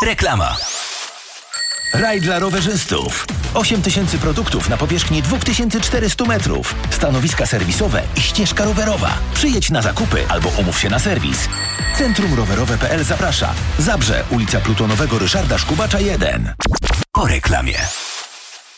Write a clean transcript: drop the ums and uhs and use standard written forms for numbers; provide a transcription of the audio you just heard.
Reklama. Raj dla rowerzystów. 8000 produktów na powierzchni 2400 metrów. Stanowiska serwisowe i ścieżka rowerowa. Przyjedź na zakupy albo umów się na serwis. Centrum Rowerowe.pl zaprasza. Zabrze, ulica Plutonowego Ryszarda Szkubacza 1. Po reklamie.